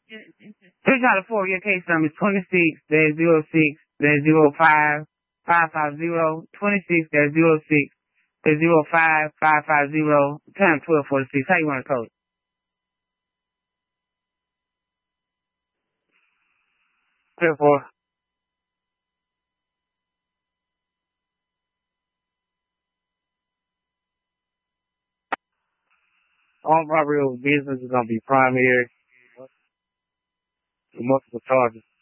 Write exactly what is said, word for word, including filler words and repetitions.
Three out of four, your case number is twenty-six dash zero six dash zero five five five zero, twenty-six dash zero six dash zero five five five zero, time twelve forty-six. How you want to code? Three four. All robbery of business is going to be primary, multiple charges.